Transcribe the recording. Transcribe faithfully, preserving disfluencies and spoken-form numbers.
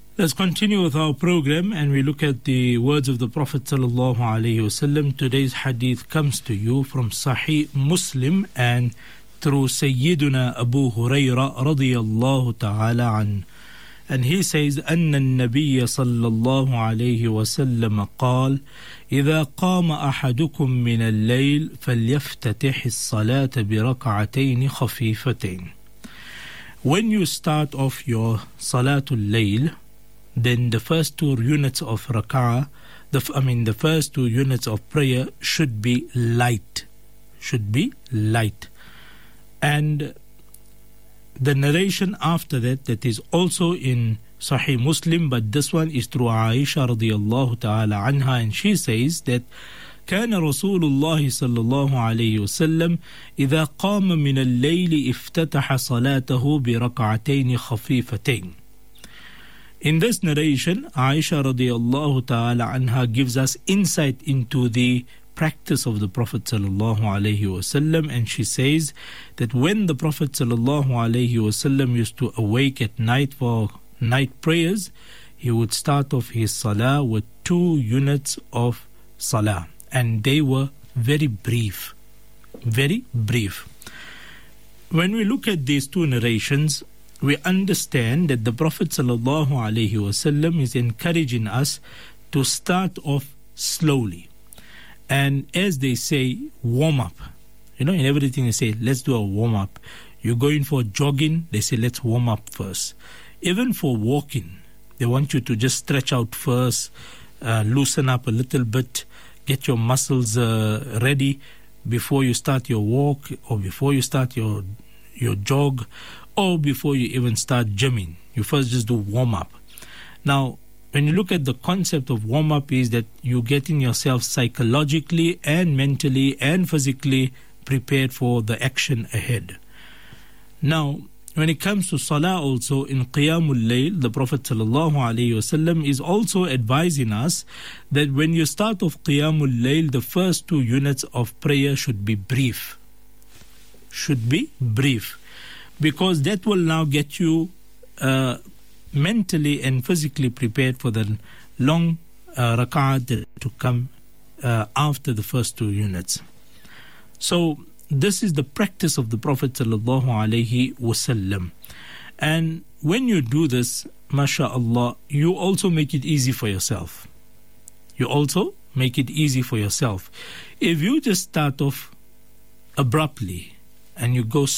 Let's continue with our program and we look at the words of the Prophet sallallahu alaihi wasallam. Today's hadith comes to you from Sahih Muslim and through Sayyiduna Abu Hurairah radiyallahu ta'ala an. And he says, أن النبي صلى الله عليه وسلم قال إذا قام أحدكم من الليل فليفتتح الصلاة بركعتين خفيفتين. When you start off your Salatul Layl, then the first two units of rak'ah, the, I mean the first two units of prayer should be light, should be light. And the narration after that, that is also in Sahih Muslim, but this one is through Aisha radiyallahu ta'ala anha, and she says that كان رسول الله صلى الله عليه وسلم إذا قام من الليل افتتح صلاته بركعتين خفيفتين. In this narration, Aisha radiyallahu ta'ala anha gives us insight into the practice of the Prophet sallallahu alaihi wasallam, and she says that when the Prophet sallallahu alaihi wasallam used to awake at night for night prayers, he would start off his salah with two units of salah, and they were very brief, very brief. When we look at these two narrations, we understand that the Prophet sallallahu alaihi wasallam is encouraging us to start off slowly. And as they say, warm up. You know, in everything they say, let's do a warm up. You're going for jogging, they say, let's warm up first. Even for walking, they want you to just stretch out first, uh, loosen up a little bit, get your muscles uh, ready before you start your walk, or before you start your your jog, or before you even start gymming. You first just do warm up. Now, when you look at the concept of warm up, is that you're getting yourself psychologically and mentally and physically prepared for the action ahead. Now, when it comes to salah also, in Qiyamul Layl, the Prophet sallallahu alaihi wasallam is also advising us that when you start off Qiyamul Layl, the first two units of prayer should be brief. Should be brief. Because that will now get you uh, mentally and physically prepared for the long uh, rak'ah to come uh, after the first two units. So this is the practice of the Prophet sallallahu alaihi wasallam. And when you do this, mashallah, you also make it easy for yourself. You also make it easy for yourself. If you just start off abruptly and you go